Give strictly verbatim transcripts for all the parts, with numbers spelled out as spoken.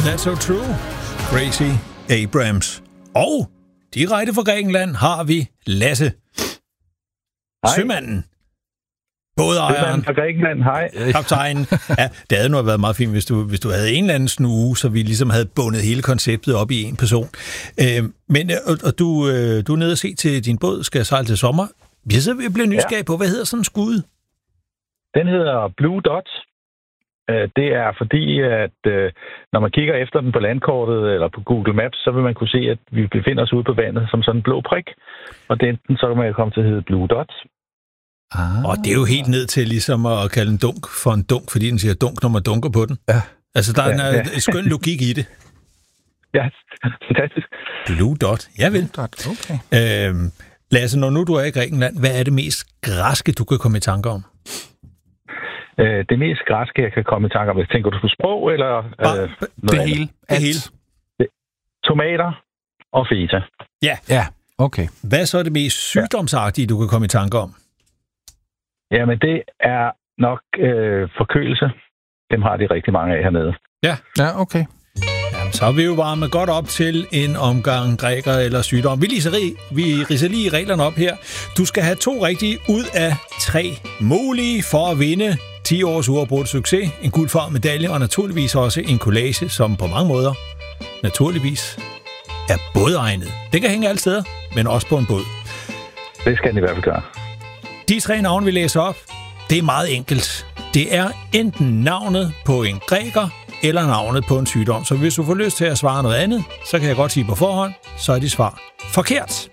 That's so true. Gracie Abrams. Og direkte fra Grækenland har vi Lasse. Hej. Sømanden. Bådejeren. fra Grækenland, hej. Kaptajnen. Ja, det havde nu været meget fint, hvis du, hvis du havde en eller anden snue, så vi ligesom havde bundet hele konceptet op i en person. Øh, men og, og du, øh, du er nede og se til din båd, skal sejle til sommer. Vi er så ved at blive nysgerrig på, hvad hedder sådan en skud? Den hedder Blue Dot. Det er fordi, at når man kigger efter den på landkortet eller på Google Maps, så vil man kunne se, at vi befinder os ude på vandet som sådan en blå prik. Og den, så kan man komme til at hedde Blue Dot. Ah. Og det er jo helt ned til ligesom at kalde en dunk for en dunk, fordi den siger dunk, når man dunker på den. Ja. Altså, der er en, ja, ja. en skøn logik i det. Ja, fantastisk. Blue Dot, jeg vil. Blue Dot, okay. Øhm, Lasse, når nu du er i Grækenland, hvad er det mest græske, du kan komme i tanke om? Øh, det mest græske, jeg kan komme i tanke om, tænker du på sprog, eller Bare, øh, det hele. Det hele. Tomater og feta. Ja. Ja, okay. Hvad er så det mest sygdomsagtige, du kan komme i tanke om? Jamen, det er nok øh, forkølelse. Dem har de rigtig mange af hernede. Ja. Ja, okay. Jamen, så er vi jo varmet godt op til en omgang græker eller sygdom. Vi ridser lige, vi ridser lige reglerne op her. Du skal have to rigtige ud af tre mulige for at vinde ti års uafbrudt succes, en guldfarvet medalje og naturligvis også en collage, som på mange måder naturligvis er bådegnet. Det kan hænge alle steder, men også på en båd. Det skal den i hvert fald gøre. De tre navne, vi læser op, det er meget enkelt. Det er enten navnet på en græker, eller navnet på en sygdom. Så hvis du får lyst til at svare noget andet, så kan jeg godt sige på forhånd, så er dit svar forkert.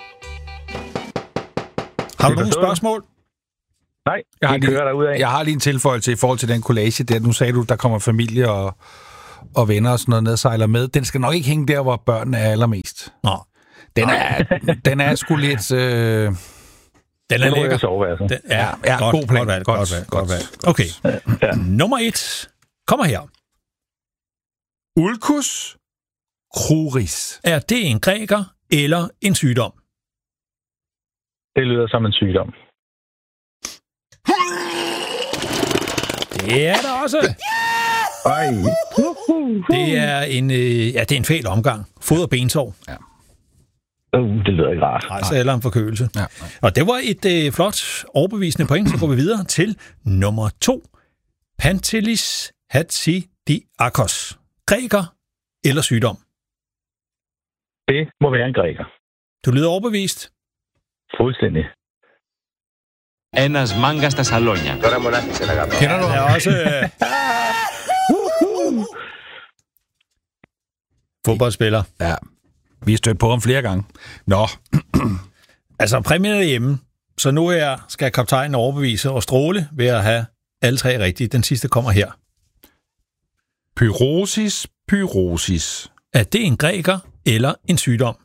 Har du nogle spørgsmål? Nej, jeg har, kører lige, af. jeg har lige en tilføjelse i forhold til den collage der. Nu sagde du, der kommer familie og, og venner og sådan noget ned og sejler med. Den skal nok ikke hænge der, hvor børnene er allermest. Nå. Den er, den er sgu lidt... Øh... Den er lækker. Soveværelsen. Den, ja, ja, godt, god plan. Godt valg, godt, godt valg, godt, godt valg. Okay. Ja. Nummer et kommer her. Ulcus cruris. Er det en græker eller en sygdom? Det lyder som en sygdom. Det er der også. Ej. Det er en, øh, ja, det er en fæl omgang. Fod- og bensår. Ja. Uh, det lyder ikke rart. Altså eller en forkølelse. Ja, og det var et øh, flot overbevisende point, så går vi videre til nummer to. Pantelis Hatsidiakos. Græker eller sygdom? Det må være en græker. Du lyder overbevist. Fuldstændig. Ένας μάγκας στα σαλόνια. Τώρα μονάχησε ένα γάμπα. Kender du? Ja, også... Øh... Fodboldspiller. Ja. Vi har stødt på ham flere gange. Nå. Altså, præmien er hjemme. Så nu her skal kaptajnen overbevise og stråle ved at have alle tre rigtige. Den sidste kommer her. Pyrosis, pyrosis. Er det en græker eller en sygdom?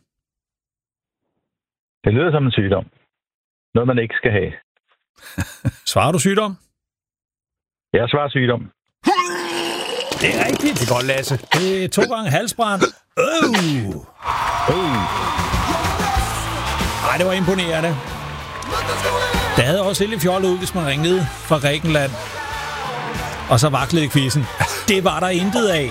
Det lyder som en sygdom. Noget, man ikke skal have. Svarer du sygdom? Jeg svarer sygdom. Det er rigtigt. Det er godt, Lasse. Det er to gange halsbrand. Øh. Uh. Ej, det var imponerende. Det havde også lidt fjollet ud, hvis man ringede fra Grækenland. Og så vaklede quizzen. Det var der intet af.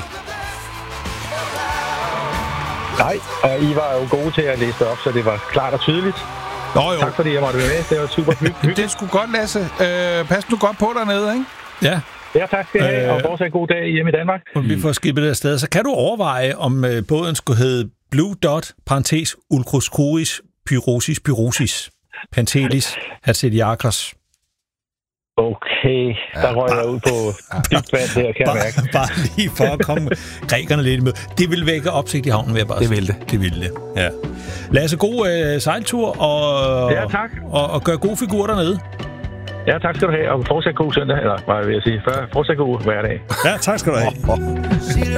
Nej, og I var jo gode til at læse det op, så det var klart og tydeligt. Nå, jo. Tak fordi jeg måtte være med. Det var super hyggeligt. Det er sgu godt, Lasse. Øh, pas nu godt på dernede, ikke? Ja. Ja, tak skal I have, Øh. og fortsat god dag hjemme i Danmark. Og vi får skibet det afsted. Så kan du overveje, om øh, båden skulle hedde Blue Dot, parentes, Ulcus cruris, pyrosis, pyrosis, Pantelis, Hatsidiakos. Okay, der røg jeg ud på dybt vand her, kan jeg mærke. Bare, bare lige for at komme grækerne lidt med. Det vil vække opsigt i havnen, vil jeg bare Det sige. vil det. Det vil det, ja. Lasse, god øh, sejltur, og, Ja, tak. og, og gør gode figurer dernede. Ja, tak skal du have, og fortsat god søndag, eller hvad vil jeg sige, fortsat god hverdag. Ja, tak skal du have.